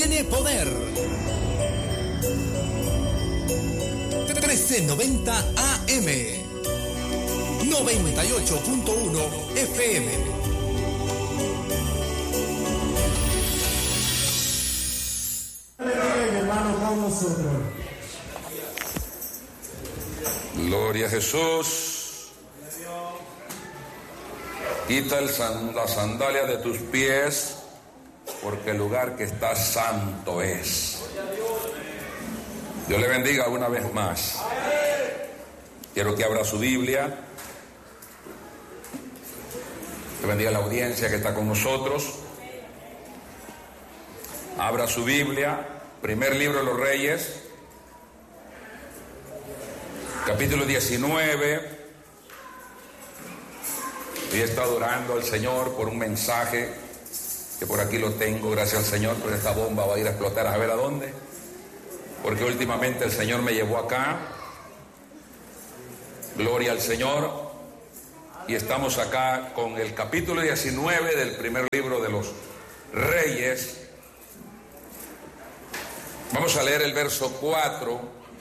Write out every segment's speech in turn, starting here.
tiene poder. 1390 AM, 98.1 FM. Hermano, con nosotros. Gloria a Jesús. Quita la sandalia de tus pies, porque el lugar que está santo es. Dios le bendiga una vez más. Quiero que abra su Biblia. Que bendiga la audiencia que está con nosotros. Abra su Biblia, primer libro de los Reyes, capítulo 19. Hoy he estado orando al Señor por un mensaje, que por aquí lo tengo, gracias al Señor, pero esta bomba va a ir a explotar a ver a dónde, porque últimamente el Señor me llevó acá. Gloria al Señor. Y estamos acá con el capítulo 19 del primer libro de los Reyes. Vamos a leer el verso 4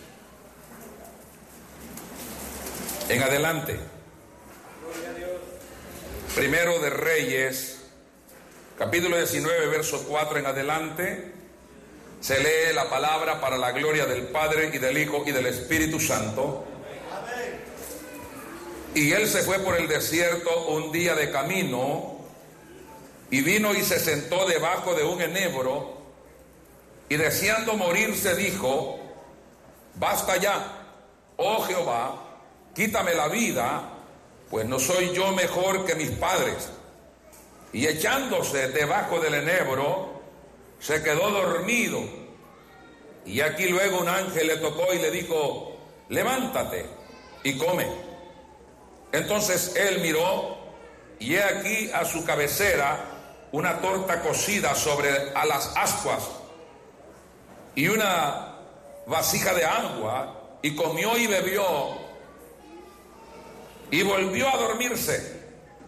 en adelante. Primero de Reyes, capítulo 19, verso 4 en adelante. Se lee la palabra para la gloria del Padre y del Hijo y del Espíritu Santo. Y él se fue por el desierto un día de camino, y vino y se sentó debajo de un enebro, y deseando morirse dijo: basta ya, oh Jehová, quítame la vida, pues no soy yo mejor que mis padres. Y echándose debajo del enebro, se quedó dormido. Y aquí luego un ángel le tocó y le dijo: levántate y come. Entonces él miró, y he aquí a su cabecera una torta cocida a las ascuas y una vasija de agua, y comió y bebió, y volvió a dormirse.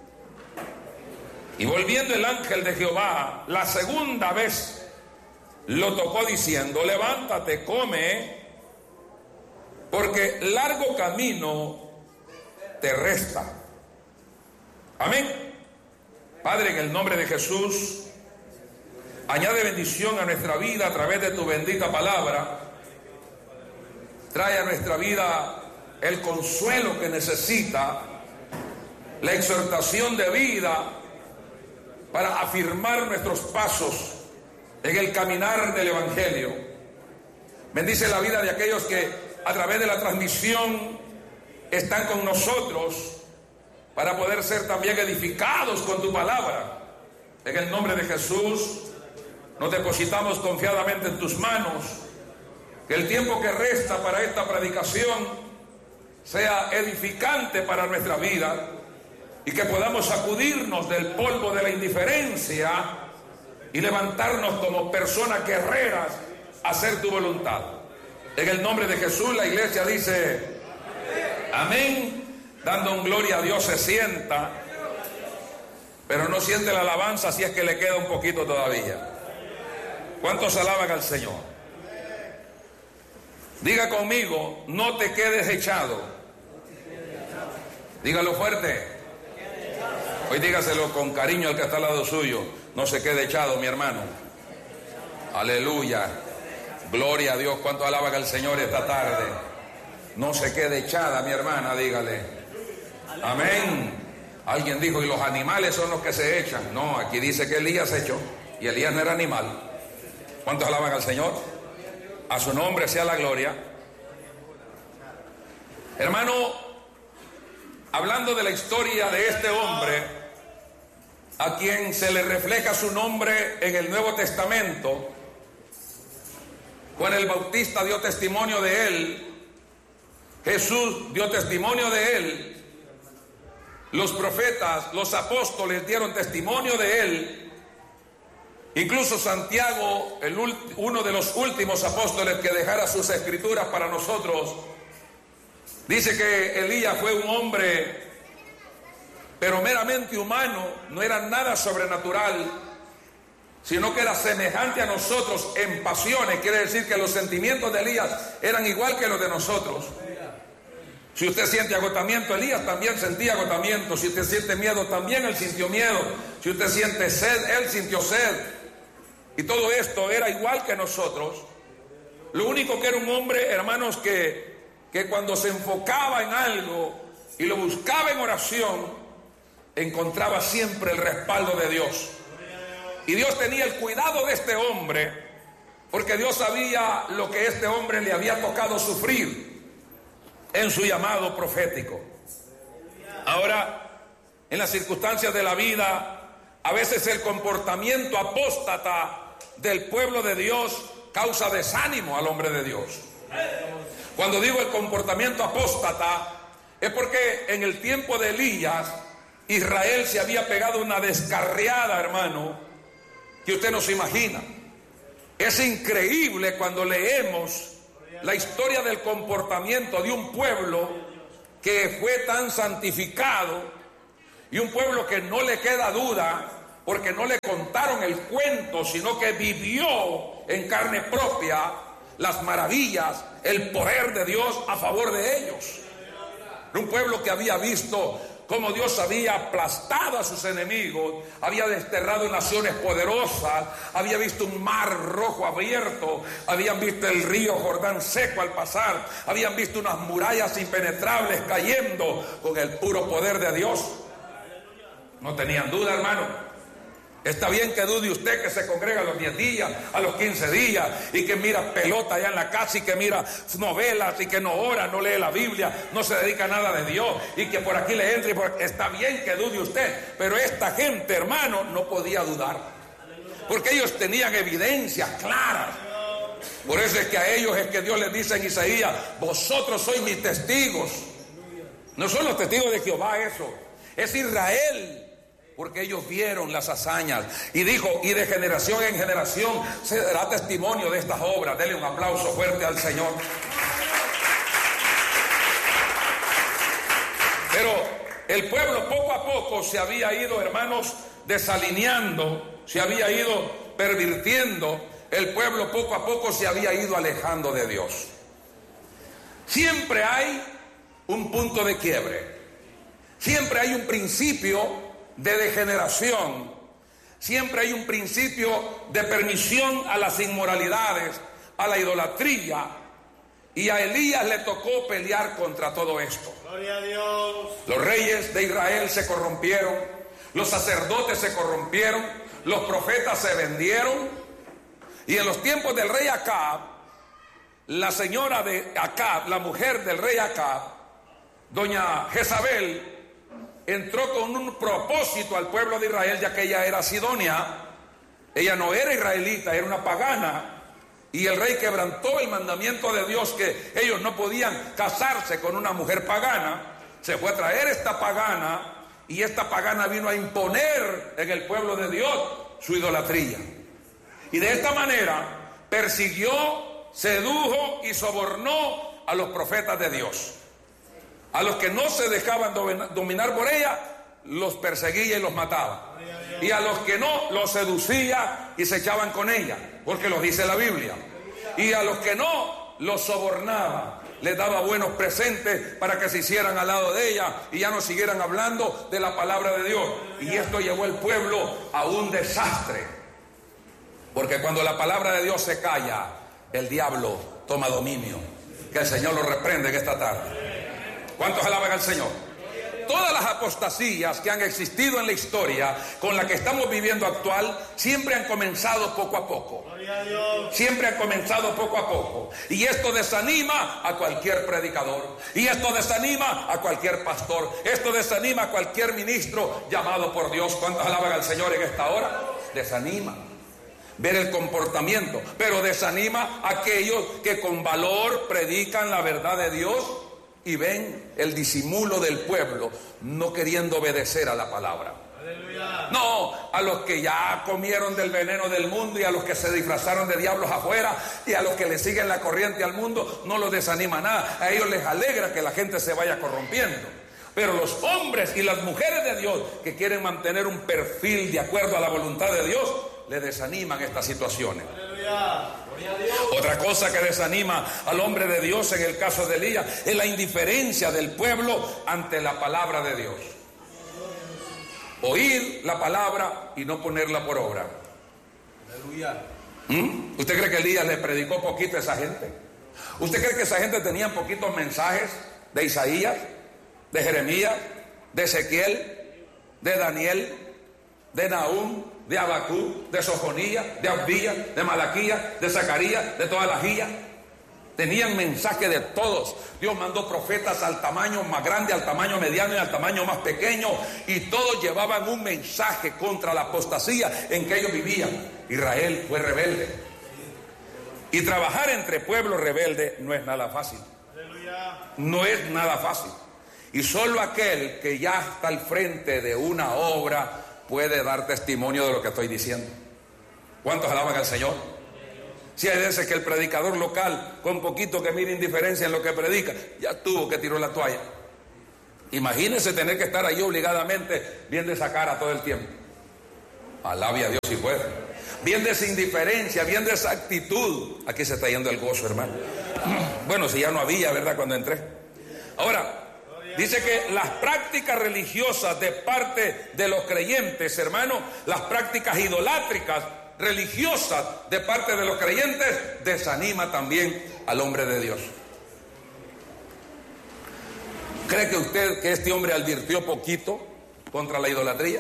Y volviendo el ángel de Jehová la segunda vez, lo tocó diciendo: levántate, come, porque largo camino te resta. Amén. Padre, en el nombre de Jesús, añade bendición a nuestra vida a través de tu bendita palabra. Trae a nuestra vida el consuelo que necesita, la exhortación de vida para afirmar nuestros pasos en el caminar del Evangelio. Bendice la vida de aquellos que a través de la transmisión están con nosotros para poder ser también edificados con tu palabra. En el nombre de Jesús nos depositamos confiadamente en tus manos. Que el tiempo que resta para esta predicación sea edificante para nuestra vida, y que podamos sacudirnos del polvo de la indiferencia y levantarnos como personas guerreras a hacer tu voluntad. En el nombre de Jesús, la iglesia dice amén. Dando un gloria a Dios se sienta, pero no siente la alabanza, si es que le queda un poquito todavía. ¿Cuántos alaban al Señor? Diga conmigo: no te quedes echado. Dígalo fuerte. Hoy dígaselo con cariño al que está al lado suyo: no se quede echado, mi hermano. Aleluya. Gloria a Dios. ¿Cuánto alaban al Señor esta tarde? No se quede echada, mi hermana, dígale. Amén. Alguien dijo: y los animales son los que se echan. No, aquí dice que Elías se echó, y Elías no era animal. ¿Cuántos alaban al Señor? A su nombre sea la gloria. Hermano, hablando de la historia de este hombre, a quien se le refleja su nombre en el Nuevo Testamento, Juan el Bautista dio testimonio de él, Jesús dio testimonio de él, los profetas, los apóstoles dieron testimonio de él, incluso Santiago, uno de los últimos apóstoles que dejara sus escrituras para nosotros, dice que Elías fue un hombre pero meramente humano, no era nada sobrenatural, sino que era semejante a nosotros en pasiones. Quiere decir que los sentimientos de Elías eran igual que los de nosotros. Si usted siente agotamiento, Elías también sentía agotamiento. Si usted siente miedo, también él sintió miedo. Si usted siente sed, él sintió sed. Y todo esto era igual que nosotros. Lo único que era un hombre, hermanos, que cuando se enfocaba en algo y lo buscaba en oración, encontraba siempre el respaldo de Dios. Y Dios tenía el cuidado de este hombre, porque Dios sabía lo que este hombre le había tocado sufrir en su llamado profético. Ahora, en las circunstancias de la vida, a veces el comportamiento apóstata del pueblo de Dios causa desánimo al hombre de Dios. Cuando digo el comportamiento apóstata, es porque en el tiempo de Elías, Israel se había pegado una descarriada, hermano, que usted no se imagina. Es increíble cuando leemos la historia del comportamiento de un pueblo que fue tan santificado y un pueblo que no le queda duda, porque no le contaron el cuento, sino que vivió en carne propia las maravillas, el poder de Dios a favor de ellos. Un pueblo que había visto cómo Dios había aplastado a sus enemigos, había desterrado naciones poderosas, había visto un mar rojo abierto, habían visto el río Jordán seco al pasar, habían visto unas murallas impenetrables cayendo con el puro poder de Dios. No tenían duda, hermano. Está bien que dude usted que se congrega a los 10 días, a los 15 días, y que mira pelota allá en la casa, y que mira novelas, y que no ora, no lee la Biblia, no se dedica a nada de Dios, y que por aquí le entre, y está bien que dude usted, pero esta gente, hermano, no podía dudar, porque ellos tenían evidencias claras. Por eso es que a ellos es que Dios les dice en Isaías: vosotros sois mis testigos. No son los testigos de Jehová, eso es Israel, porque ellos vieron las hazañas. Y dijo: y de generación en generación se dará testimonio de estas obras. Denle un aplauso fuerte al Señor. Pero el pueblo poco a poco se había ido, hermanos, desalineando, se había ido pervirtiendo. El pueblo poco a poco se había ido alejando de Dios. Siempre hay un punto de quiebre, siempre hay un principio de degeneración, siempre hay un principio de permisión a las inmoralidades, a la idolatría, y a Elías le tocó pelear contra todo esto. Gloria a Dios. Los reyes de Israel se corrompieron, los sacerdotes se corrompieron, los profetas se vendieron, y en los tiempos del rey Acab, la señora de Acab, la mujer del rey Acab, doña Jezabel, entró con un propósito al pueblo de Israel, ya que ella era sidonia. Ella no era israelita, era una pagana, y el rey quebrantó el mandamiento de Dios, que ellos no podían casarse con una mujer pagana. Se fue a traer esta pagana, y esta pagana vino a imponer en el pueblo de Dios su idolatría, y de esta manera persiguió, sedujo y sobornó a los profetas de Dios. A los que no se dejaban dominar por ella, los perseguía y los mataba. Y a los que no, los seducía y se echaban con ella, porque lo dice la Biblia. Y a los que no, los sobornaba, les daba buenos presentes para que se hicieran al lado de ella y ya no siguieran hablando de la palabra de Dios. Y esto llevó al pueblo a un desastre, porque cuando la palabra de Dios se calla, el diablo toma dominio. Que el Señor lo reprende en esta tarde. ¿Cuántos alaban al Señor? Todas las apostasías que han existido en la historia con la que estamos viviendo actual siempre han comenzado poco a poco. Siempre han comenzado poco a poco. Y esto desanima a cualquier predicador. Y esto desanima a cualquier pastor. Esto desanima a cualquier ministro llamado por Dios. ¿Cuántos alaban al Señor en esta hora? Desanima ver el comportamiento, pero desanima a aquellos que con valor predican la verdad de Dios y ven el disimulo del pueblo no queriendo obedecer a la palabra. ¡Aleluya! No, a los que ya comieron del veneno del mundo, y a los que se disfrazaron de diablos afuera, y a los que le siguen la corriente al mundo, no los desanima nada. A ellos les alegra que la gente se vaya corrompiendo. Pero los hombres y las mujeres de Dios que quieren mantener un perfil de acuerdo a la voluntad de Dios, le desaniman estas situaciones. Otra cosa que desanima al hombre de Dios en el caso de Elías es la indiferencia del pueblo ante la palabra de Dios. Oír la palabra y no ponerla por obra. ¿Usted cree que Elías le predicó poquito a esa gente? ¿Usted cree que esa gente tenía poquitos mensajes de Isaías, de Jeremías, de Ezequiel, de Daniel, de Nahum, de Habacuc, de Sofonías, de Abdías, de Malaquías, de Zacarías, de todas las guías? Tenían mensaje de todos. Dios mandó profetas al tamaño más grande, al tamaño mediano y al tamaño más pequeño, y todos llevaban un mensaje contra la apostasía en que ellos vivían. Israel fue rebelde, y trabajar entre pueblos rebeldes no es nada fácil. No es nada fácil. Y solo aquel que ya está al frente de una obra puede dar testimonio de lo que estoy diciendo. ¿Cuántos alaban al Señor? Si hay veces que el predicador local, con poquito que mire indiferencia en lo que predica, ya tuvo que tirar la toalla. Imagínese tener que estar ahí obligadamente viendo esa cara todo el tiempo. Alabe a Dios si puede. Viendo esa indiferencia, viendo esa actitud. Aquí se está yendo el gozo, hermano. Bueno, si ya no había, ¿verdad? Cuando entré. Ahora, dice que las prácticas religiosas de parte de los creyentes, hermano, las prácticas idolátricas religiosas de parte de los creyentes, desanima también al hombre de Dios. ¿Cree que usted que este hombre advirtió poquito contra la idolatría?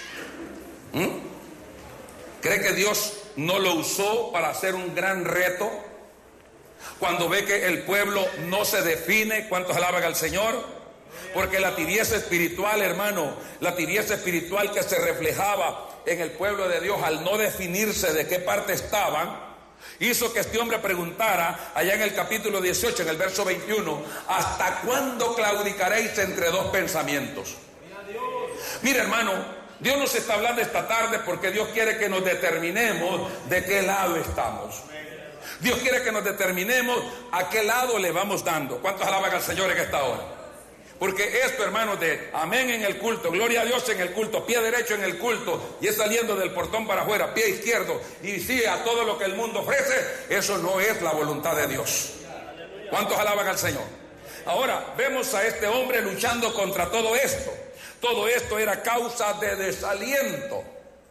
¿Cree que Dios no lo usó para hacer un gran reto? Cuando ve que el pueblo no se define, ¿cuántos alaban al Señor? Porque la tibieza espiritual, hermano, la tibieza espiritual que se reflejaba en el pueblo de Dios al no definirse de qué parte estaban, hizo que este hombre preguntara allá en el capítulo 18, en el verso 21, ¿hasta cuándo claudicaréis entre dos pensamientos? Mira, hermano, Dios nos está hablando esta tarde porque Dios quiere que nos determinemos de qué lado estamos. Dios quiere que nos determinemos a qué lado le vamos dando. ¿Cuántos alaban al Señor en esta hora? Porque esto, hermanos, de amén en el culto, gloria a Dios en el culto, pie derecho en el culto, y es saliendo del portón para afuera, pie izquierdo, y sí a todo lo que el mundo ofrece, eso no es la voluntad de Dios. ¿Cuántos alaban al Señor? Ahora, vemos a este hombre luchando contra todo esto. Todo esto era causa de desaliento.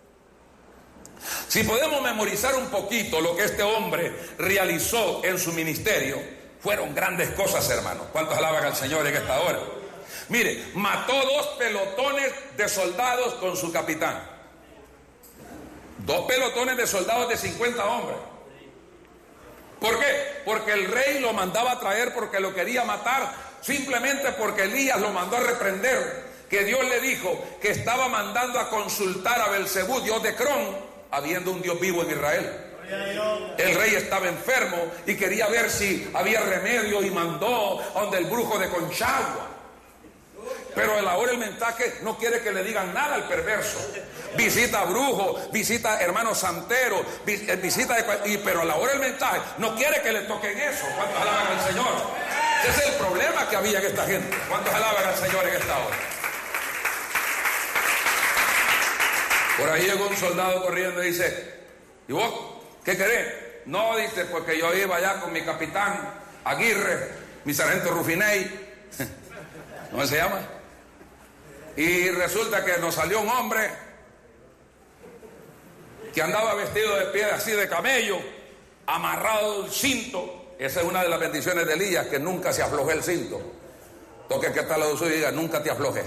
Si podemos memorizar un poquito lo que este hombre realizó en su ministerio, fueron grandes cosas, hermanos. ¿Cuántos alaban al Señor en esta hora? Mire, mató 2 pelotones de soldados con su capitán. 2 pelotones de soldados de 50 hombres. ¿Por qué? Porque el rey lo mandaba a traer porque lo quería matar, simplemente porque Elías lo mandó a reprender, que Dios le dijo que estaba mandando a consultar a Belcebú, dios de Cron, habiendo un Dios vivo en Israel. El rey estaba enfermo y quería ver si había remedio y mandó a donde el brujo de Conchagua. Pero a la hora del mensaje no quiere que le digan nada al perverso. Visita a brujo, visita a hermano santero, pero a la hora del mensaje no quiere que le toquen eso. ¿Cuántos alaban al Señor? Ese es el problema que había en esta gente. ¿Cuántos alaban al Señor en esta hora? Por ahí llegó un soldado corriendo y dice: ¿y vos qué querés? No, dice, porque yo iba allá con mi capitán Aguirre, mi sargento Rufiney, ¿cómo se llama? Y resulta que nos salió un hombre que andaba vestido de piel así de camello, amarrado el cinto. Esa es una de las bendiciones de Elías, que nunca se afloje el cinto. Toque que está al lado suyo y diga: nunca te aflojes.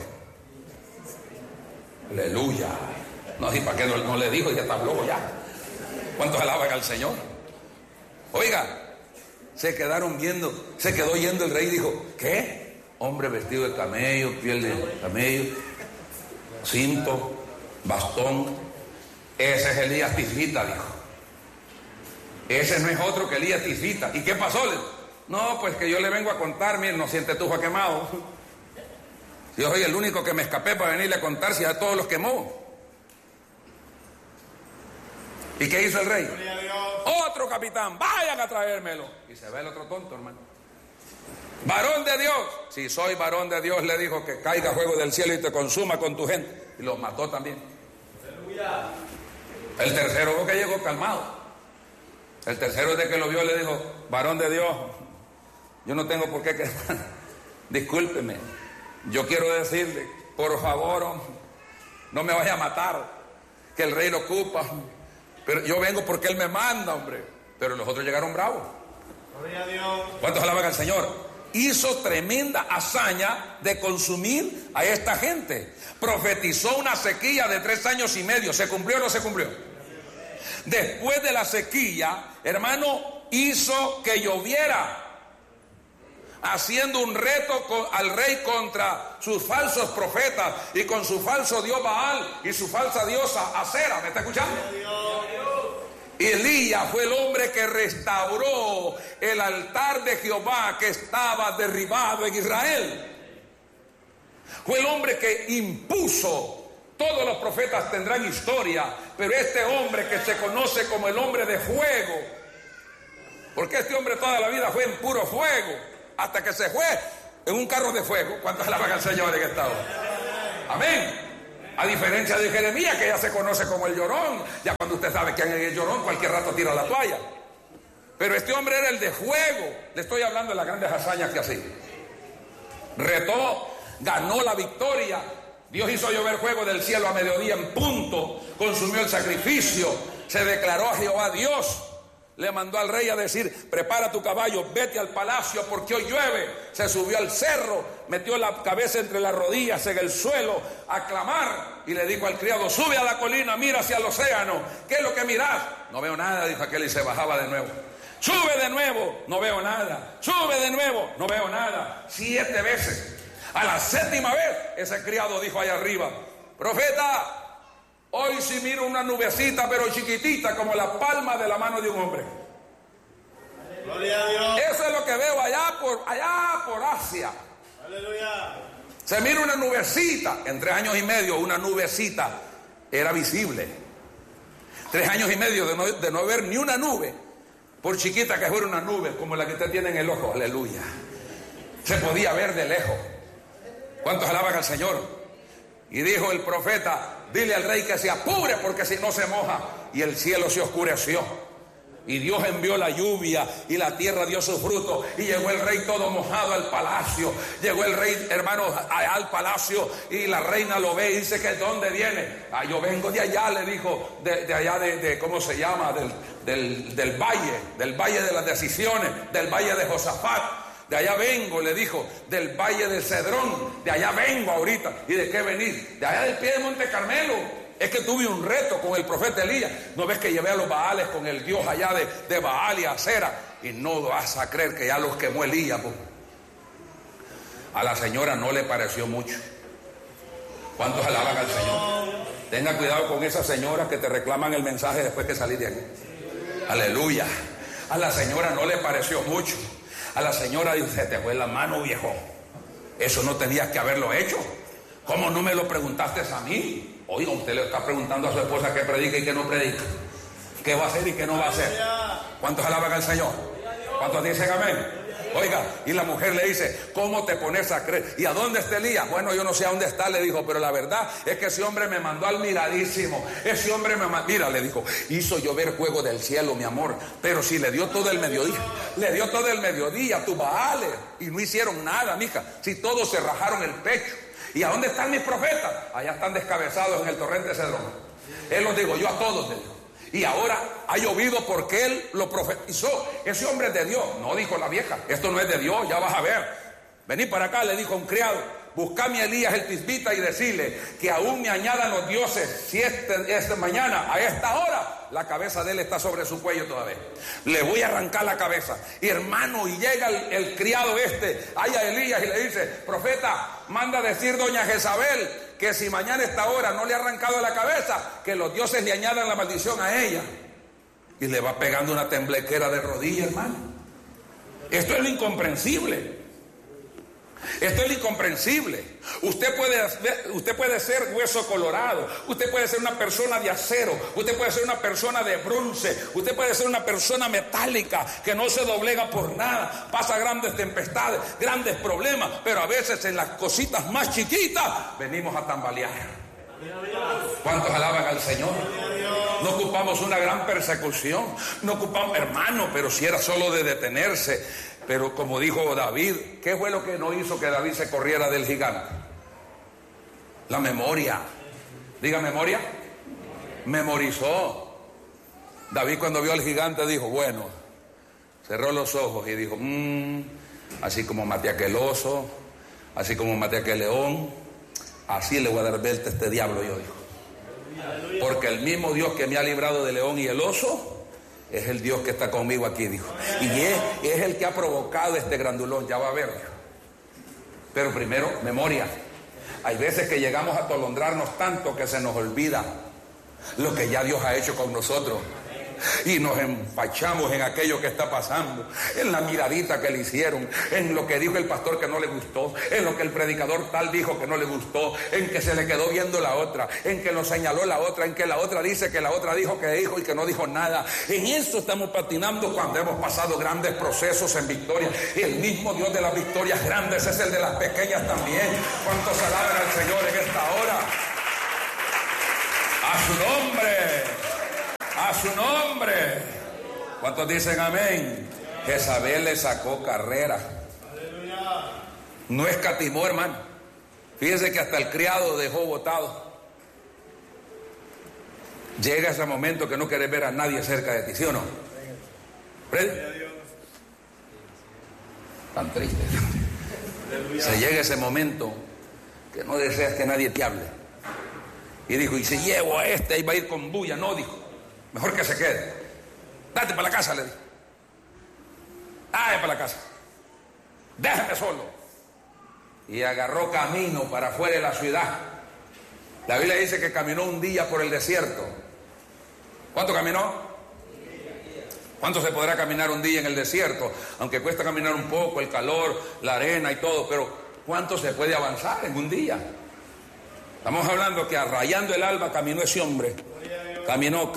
Aleluya. No, ¿y para qué no le dijo? Ya está flojo ya. ¿Cuántos alaban al Señor? Oiga, se quedaron viendo, se quedó yendo el rey y dijo: ¿qué? Hombre vestido de camello, piel de camello, cinto, bastón. Ese es Elías Tisbita, dijo. Ese no es otro que Elías Tisbita. ¿Y qué pasó? No, pues que yo le vengo a contar, miren, no siente tufa quemado. Yo soy el único que me escapé para venirle a contar si a todos los quemó. ¿Y qué hizo el rey? Otro capitán, vayan a traérmelo. Y se ve el otro tonto, hermano. Varón de Dios. Si soy varón de Dios, le dijo, que caiga fuego del cielo y te consuma con tu gente. Y los mató también. El tercero fue que llegó calmado. El tercero, de que lo vio, le dijo: varón de Dios, yo no tengo por qué quedar. Discúlpeme, yo quiero decirle, por favor, no me vaya a matar, que el rey lo ocupa, pero yo vengo porque él me manda, hombre. Pero los otros llegaron bravos. Gloria a Dios. ¿Cuántos alaban al Señor? Hizo tremenda hazaña de consumir a esta gente. Profetizó una sequía de 3 años y medio. ¿Se cumplió o no se cumplió? Después de la sequía, hermano, hizo que lloviera, haciendo un reto al rey contra sus falsos profetas y con su falso dios Baal y su falsa diosa Acera. ¿Me está escuchando? Y Elías fue el hombre que restauró el altar de Jehová que estaba derribado en Israel. Fue el hombre que impuso. Todos los profetas tendrán historia, pero este hombre que se conoce como el hombre de fuego, porque este hombre toda la vida fue en puro fuego, hasta que se fue en un carro de fuego. ¿Cuántos alaban al Señor en esta hora? Amén. A diferencia de Jeremías, que ya se conoce como el llorón. Ya cuando usted sabe quién es el llorón, cualquier rato tira la toalla. Pero este hombre era el de fuego. Le estoy hablando de las grandes hazañas que hacía. Retó, ganó la victoria. Dios hizo llover fuego del cielo a mediodía en punto. Consumió el sacrificio. Se declaró a Jehová Dios. Le mandó al rey a decir: prepara tu caballo, vete al palacio porque hoy llueve. Se subió al cerro, metió la cabeza entre las rodillas en el suelo a clamar, y le dijo al criado: sube a la colina, mira hacia el océano. ¿Qué es lo que mirás? No veo nada, dijo aquel, y se bajaba de nuevo. Sube de nuevo, no veo nada. Sube de nuevo, no veo nada. 7 veces. A la 7ª vez, ese criado dijo allá arriba: profeta, hoy sí miro una nubecita, pero chiquitita, como la palma de la mano de un hombre. Gloria a Dios. Eso es lo que veo allá por Asia. Aleluya. Se mira una nubecita. En 3 años y medio, una nubecita era visible. 3 años y medio de no ver ni una nube, por chiquita que fuera una nube, como la que usted tiene en el ojo. Aleluya. Se podía ver de lejos. ¿Cuántos alaban al Señor? Y dijo el profeta: dile al rey que se apure, porque si no se moja. Y el cielo se oscureció. Y Dios envió la lluvia y la tierra dio su fruto. Y llegó el rey todo mojado al palacio. Llegó el rey, hermano, al palacio, y la reina lo ve y dice: ¿que dónde viene? Ah, yo vengo de allá, le dijo, de allá de ¿cómo se llama? Del valle de las decisiones, del valle de Josafat. De allá vengo, le dijo, del valle de Cedrón. De allá vengo ahorita. ¿Y de qué venir? De allá del pie de Monte Carmelo. Es que tuve un reto con el profeta Elías. ¿No ves que llevé a los Baales con el Dios allá de Baal y Acera? Y no vas a creer que ya los quemó Elías. Pues. A la señora no le pareció mucho. ¿Cuántos alaban al Señor? Tenga cuidado con esas señoras que te reclaman el mensaje después que salís de aquí. Aleluya. A la señora no le pareció mucho. A la señora dice: se te fue la mano, viejo. Eso no tenías que haberlo hecho. ¿Cómo no me lo preguntaste a mí? Oiga, usted le está preguntando a su esposa qué predica y qué no predica, qué va a hacer y qué no va a hacer. ¿Cuántos alaban al Señor? ¿Cuántos dicen amén? Oiga, y la mujer le dice: ¿cómo te pones a creer? ¿Y a dónde está Elías? Bueno, yo no sé a dónde está, le dijo, pero la verdad es que ese hombre me mandó al miradísimo. Ese hombre mira, le dijo, hizo llover fuego del cielo, mi amor, pero si le dio todo el mediodía, le dio todo el mediodía a tus Baales, y no hicieron nada, mija, si todos se rajaron el pecho. ¿Y a dónde están mis profetas? Allá están descabezados en el torrente de Cedrón. Él los digo, yo a todos les digo. Y ahora ha llovido porque él lo profetizó. Ese hombre es de Dios. No, dijo la vieja, esto no es de Dios, ya vas a ver. Vení para acá, le dijo un criado, buscame a Elías el tisbita y decirle que aún me añadan los dioses. Si esta mañana, a esta hora, la cabeza de él está sobre su cuello todavía. Le voy a arrancar la cabeza. Y hermano, y llega el criado allá a Elías y le dice: profeta, manda a decir doña Jezabel que si mañana a esta hora no le ha arrancado la cabeza, que los dioses le añadan la maldición a ella. Y le va pegando una temblequera de rodillas, hermano. Esto es lo incomprensible. Esto es lo incomprensible. Usted puede ser hueso colorado, usted puede ser una persona de acero, usted puede ser una persona de bronce, usted puede ser una persona metálica que no se doblega por nada, pasa grandes tempestades, grandes problemas, pero a veces en las cositas más chiquitas venimos a tambalear. ¿Cuántos alaban al Señor? No ocupamos una gran persecución. No ocupamos, hermano, pero si era solo de detenerse. Pero como dijo David, ¿qué fue lo que no hizo que David se corriera del gigante? La memoria. Diga memoria. Memorizó. David cuando vio al gigante dijo, bueno, cerró los ojos y dijo, así como maté a aquel oso, así como maté a aquel león, así le voy a dar vuelta a este diablo, yo digo. Porque el mismo Dios que me ha librado del león y el oso es el Dios que está conmigo aquí, dijo. Y es el que ha provocado este grandulón, ya va a ver. Pero primero, memoria. Hay veces que llegamos a atolondrarnos tanto que se nos olvida lo que ya Dios ha hecho con nosotros. Y nos empachamos en aquello que está pasando, en la miradita que le hicieron, en lo que dijo el pastor que no le gustó, en lo que el predicador tal dijo que no le gustó, en que se le quedó viendo la otra, en que lo señaló la otra, en que la otra dice que la otra dijo que dijo y que no dijo nada. En eso estamos patinando cuando hemos pasado grandes procesos en victoria. Y el mismo Dios de las victorias grandes es el de las pequeñas también. ¿Cuántos alaban al Señor en esta hora? A su nombre. A su nombre. ¿Cuántos dicen amén? Jezabel le sacó carrera. No escatimó, hermano. Fíjese que hasta el criado dejó botado. Llega ese momento que no querés ver a nadie cerca de ti, ¿sí o no? Tan triste. Se llega ese momento que no deseas que nadie te hable. Y dijo, y si llevo a este, ahí va a ir con bulla. No, dijo. Mejor que se quede. Date para la casa, le dije. Dale para la casa. Déjame solo. Y agarró camino para afuera de la ciudad. La Biblia dice que caminó un día por el desierto. ¿Cuánto caminó? ¿Cuánto se podrá caminar un día en el desierto? Aunque cuesta caminar un poco, el calor, la arena y todo, pero ¿cuánto se puede avanzar en un día? Estamos hablando que rayando el alba caminó ese hombre. Caminó,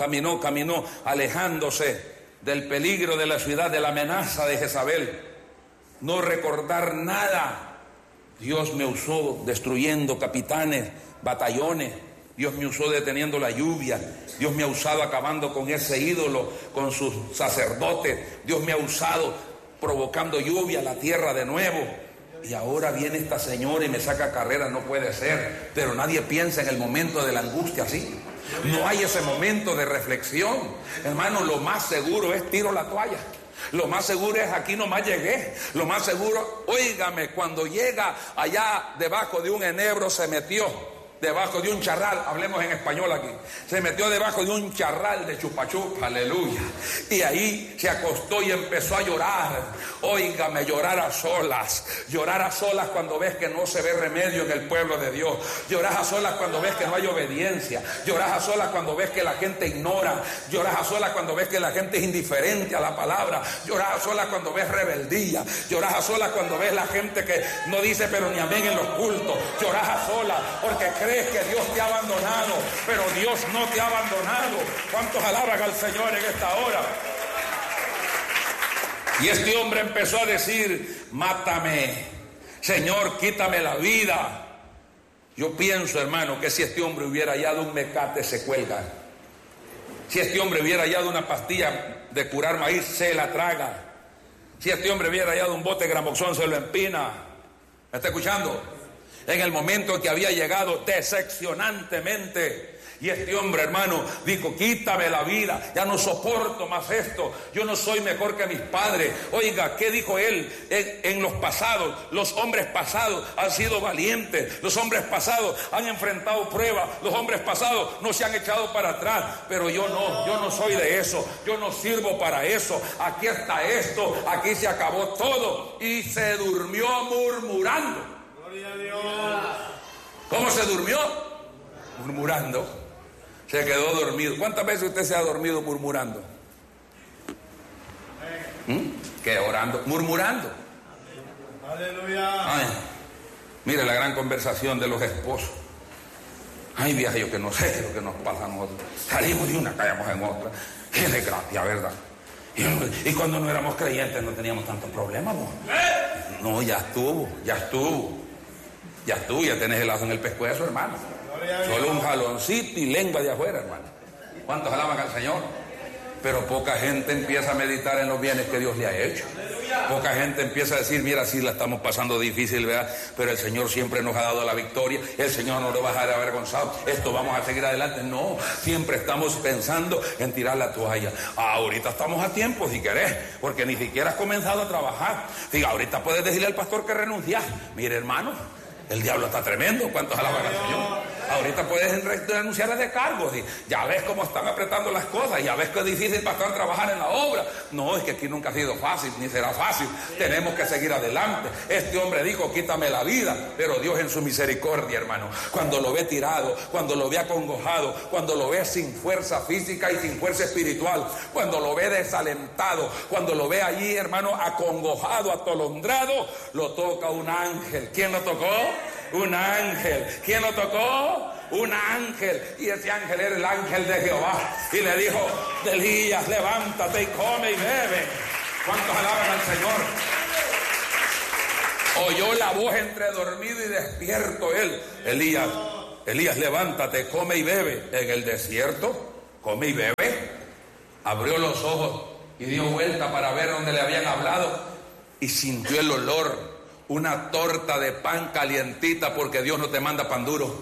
alejándose del peligro de la ciudad, de la amenaza de Jezabel. No recordar nada. Dios me usó destruyendo capitanes, batallones. Dios me usó deteniendo la lluvia. Dios me ha usado acabando con ese ídolo, con sus sacerdotes. Dios me ha usado provocando lluvia a la tierra de nuevo. Y ahora viene esta señora y me saca carrera. No puede ser. Pero nadie piensa en el momento de la angustia así. No hay ese momento de reflexión. Hermano, lo más seguro es tiro la toalla. Lo más seguro es aquí nomás llegué. Lo más seguro, óigame, cuando llega allá debajo de un enebro se metió. Debajo de un charral, hablemos en español aquí. Se metió debajo de un charral de chupachup, aleluya. Y ahí se acostó y empezó a llorar. Óigame, llorar a solas. Llorar a solas cuando ves que no se ve remedio en el pueblo de Dios. Llorar a solas cuando ves que no hay obediencia. Llorar a solas cuando ves que la gente ignora. Llorar a solas cuando ves que la gente es indiferente a la palabra. Llorar a solas cuando ves rebeldía. Llorar a solas cuando ves la gente que no dice pero ni amén en los cultos. Llorar a solas porque crees que Dios te ha abandonado, pero Dios no te ha abandonado. ¿Cuántos alaban al Señor en esta hora? Y este hombre empezó a decir, mátame, Señor, quítame la vida. Yo pienso, hermano, que si este hombre hubiera hallado un mecate, se cuelga. Si este hombre hubiera hallado una pastilla de curar maíz, se la traga. Si este hombre hubiera hallado un bote de gramoxón, se lo empina. ¿Me está escuchando? En el momento en que había llegado decepcionantemente. Y este hombre, hermano, dijo, quítame la vida, ya no soporto más esto, yo no soy mejor que mis padres. Oiga, ¿qué dijo él? En los pasados, los hombres pasados han sido valientes, los hombres pasados han enfrentado pruebas, los hombres pasados no se han echado para atrás, pero yo no soy de eso, yo no sirvo para eso, aquí está esto, aquí se acabó todo. Y se durmió murmurando. Gloria a Dios. ¿Cómo se durmió? Murmurando. Se quedó dormido. ¿Cuántas veces usted se ha dormido murmurando? ¿Qué? Orando, murmurando. Aleluya. Ay, mire la gran conversación de los esposos. Ay, vieja, yo que no sé qué es lo que nos pasa a nosotros. Salimos de una, caemos en otra. Qué desgracia, ¿verdad? Y cuando no éramos creyentes no teníamos tantos problemas, ¿no? No, ya estuvo, ya tenés el ajo en el pescuezo, hermano. Solo un jaloncito y lengua de afuera, hermano. ¿Cuántos alaban al Señor? Pero poca gente empieza a meditar en los bienes que Dios le ha hecho. Poca gente empieza a decir, mira, sí la estamos pasando difícil, ¿verdad? Pero el Señor siempre nos ha dado la victoria, el Señor no nos va a dejar avergonzados, esto vamos a seguir adelante. No, siempre estamos pensando en tirar la toalla. Ahorita estamos a tiempo, si querés, porque ni siquiera has comenzado a trabajar. Diga, ahorita puedes decirle al pastor que renuncias. Mire, hermano, el diablo está tremendo. ¿Cuántos alaban al Señor? Ahorita puedes renunciar de cargos. Ya ves cómo están apretando las cosas. Ya ves que es difícil pastor trabajar en la obra. No, es que aquí nunca ha sido fácil, ni será fácil. Tenemos que seguir adelante. Este hombre dijo, quítame la vida. Pero Dios en su misericordia, hermano, cuando lo ve tirado, cuando lo ve acongojado, cuando lo ve sin fuerza física y sin fuerza espiritual, cuando lo ve desalentado, cuando lo ve allí, hermano, acongojado, atolondrado, lo toca un ángel. ¿Quién lo tocó? Un ángel. ¿Quién lo tocó? Un ángel. Y ese ángel era el ángel de Jehová. Y le dijo, Elías, levántate y come y bebe. ¿Cuántos alaban al Señor? Oyó la voz entre dormido y despierto él. Elías, levántate, come y bebe. En el desierto, come y bebe. Abrió los ojos y dio vuelta para ver donde le habían hablado. Y sintió el olor. Una torta de pan calientita, porque Dios no te manda pan duro.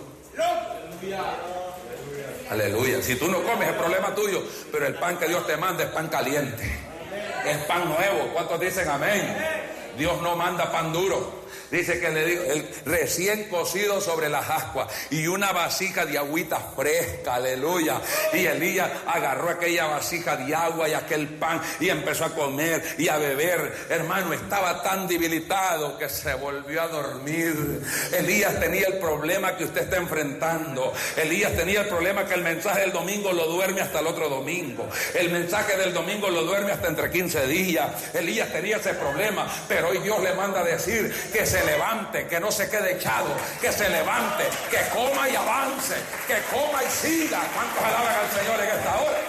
Aleluya. Si tú no comes, es problema tuyo, pero el pan que Dios te manda es pan caliente, es pan nuevo. ¿Cuántos dicen amén? Dios no manda pan duro. Dice que le dijo, el recién cocido sobre las ascuas y una vasija de agüita fresca, aleluya. Y Elías agarró aquella vasija de agua y aquel pan y empezó a comer y a beber. Hermano, estaba tan debilitado que se volvió a dormir. Elías tenía el problema que usted está enfrentando. Elías tenía el problema que el mensaje del domingo lo duerme hasta el otro domingo. El mensaje del domingo lo duerme hasta entre 15 días. Elías tenía ese problema, pero hoy Dios le manda a decir que se levante, que no se quede echado, que se levante, que coma y avance, que coma y siga. ¿Cuántos alaban al Señor en esta hora?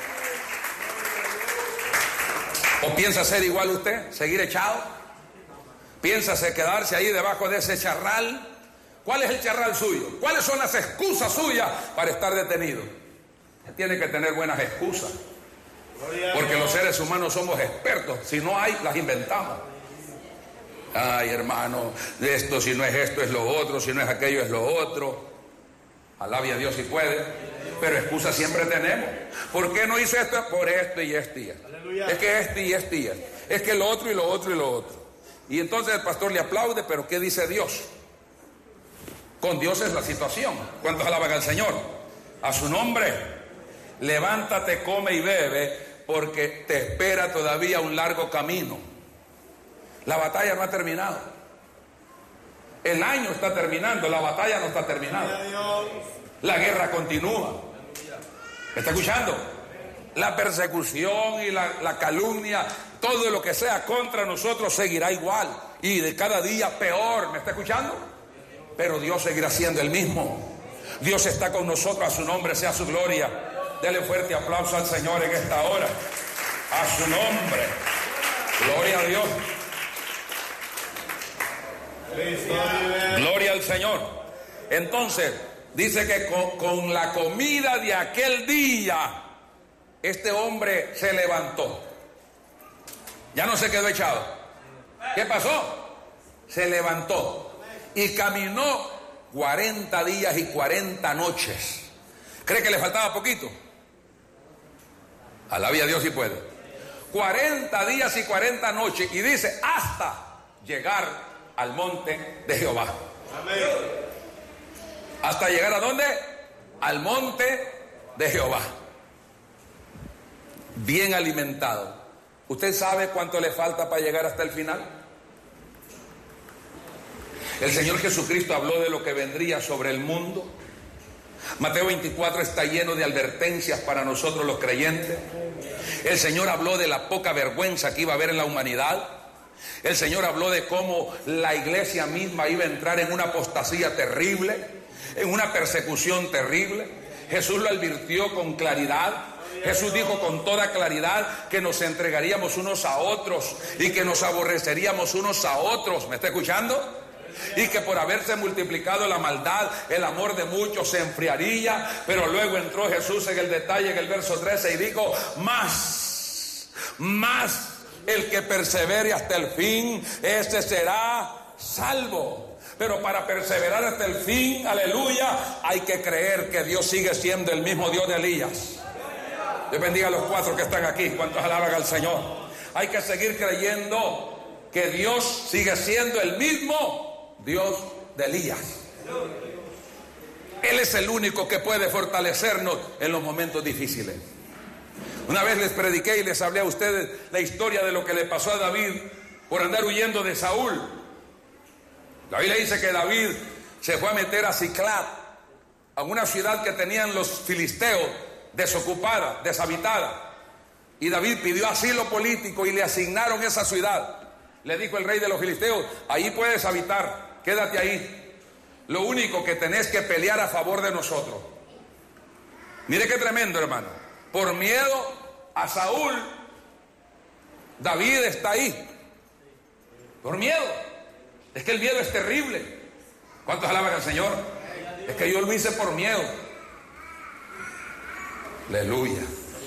¿O piensa ser igual usted? ¿Seguir echado? ¿Piensa quedarse ahí debajo de ese charral? ¿Cuál es el charral suyo? ¿Cuáles son las excusas suyas para estar detenido? Tiene que tener buenas excusas, porque los seres humanos somos expertos. Si no hay, las inventamos. Ay, hermano, de esto, si no es esto es lo otro, si no es aquello es lo otro. Alabe a Dios si puede, pero excusas siempre tenemos. ¿Por qué no hizo esto? Por esto y esto y esto. Es que esto y esto y esto. Es que lo otro y lo otro y lo otro. Y entonces el pastor le aplaude, pero ¿qué dice Dios? Con Dios es la situación. ¿Cuántos alaban al Señor? A su nombre. Levántate, come y bebe, porque te espera todavía un largo camino. La batalla no ha terminado. El año está terminando, la batalla no está terminada. La guerra continúa. ¿Me está escuchando? La persecución y la calumnia, todo lo que sea contra nosotros seguirá igual. Y de cada día peor. ¿Me está escuchando? Pero Dios seguirá siendo el mismo. Dios está con nosotros, a su nombre sea su gloria. Dele fuerte aplauso al Señor en esta hora. A su nombre. Gloria a Dios. Gloria al Señor. Entonces dice que con la comida de aquel día este hombre se levantó. Ya no se quedó echado. ¿Qué pasó? Se levantó y caminó 40 días y 40 noches. ¿Cree que le faltaba poquito? Alabe a Dios si puede. 40 días y 40 noches, y dice hasta llegar al monte de Jehová. Amén. ¿Hasta llegar a dónde? Al monte de Jehová. Bien alimentado. ¿Usted sabe cuánto le falta para llegar hasta el final? El Señor Jesucristo habló de lo que vendría sobre el mundo. Mateo 24 está lleno de advertencias para nosotros los creyentes. El Señor habló de la poca vergüenza que iba a haber en la humanidad. El Señor habló de cómo la iglesia misma iba a entrar en una apostasía terrible, en una persecución terrible. Jesús lo advirtió con claridad. Jesús dijo con toda claridad que nos entregaríamos unos a otros y que nos aborreceríamos unos a otros. ¿Me está escuchando? y que por haberse multiplicado la maldad, el amor de muchos se enfriaría. Pero luego entró Jesús en el detalle en el verso 13 y dijo: más el que persevere hasta el fin, ese será salvo. Pero para perseverar hasta el fin, aleluya, hay que creer que Dios sigue siendo el mismo Dios de Elías. Dios bendiga a los 4 que están aquí. ¿Cuántos alaban al Señor? Hay que seguir creyendo que Dios sigue siendo el mismo Dios de Elías. Él es el único que puede fortalecernos en los momentos difíciles. Una vez les prediqué y les hablé a ustedes la historia de lo que le pasó a David por andar huyendo de Saúl. La Biblia dice que David se fue a meter a Siclag, a una ciudad que tenían los filisteos, desocupada, deshabitada. Y David pidió asilo político y le asignaron esa ciudad. Le dijo el rey de los filisteos: ahí puedes habitar, quédate ahí. Lo único que tenés que pelear a favor de nosotros. Mire qué tremendo, hermano. Por miedo a Saúl, David está ahí. Por miedo. Es que el miedo es terrible. ¿Cuántos alaban al Señor? Es que yo lo hice por miedo. Aleluya.